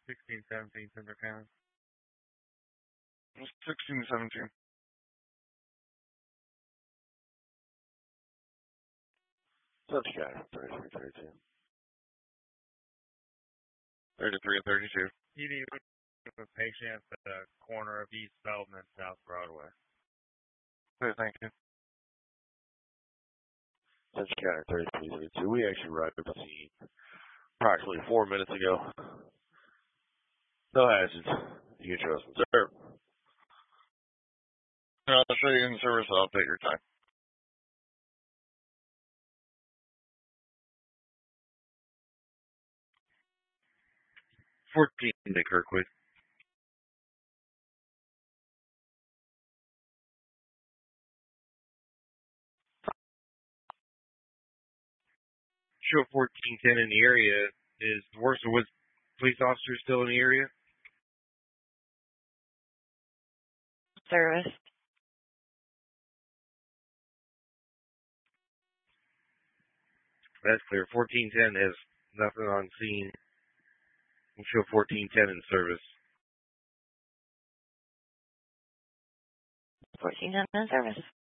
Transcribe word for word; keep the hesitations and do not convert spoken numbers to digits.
sixteen seventeen Central County. sixteen seventeen. Central County, thirty-three thirty-two. thirty-three and thirty-two. P D with a patient at the corner of East Belton and South Broadway. Okay, thank you. Central County, thirty-three thirty-two. We actually arrived at the scene approximately four minutes ago. No hazards. You can trust me, sir. I'll show you in service. I'll update your time. fourteen to Kirkwood. Show fourteen ten in the area. Is the Worcester Woods police officer still in the area? Service. That's clear. fourteen ten has nothing on scene. And show fourteen ten in service. fourteen ten in service.